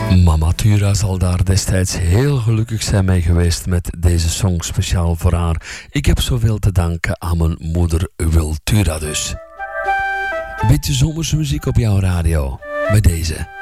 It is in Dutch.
Mama Tura zal daar destijds heel gelukkig zijn mee geweest met deze song speciaal voor haar. Ik heb zoveel te danken aan mijn moeder Wil Tura dus. Beetje zomersmuziek op jouw radio. Met deze.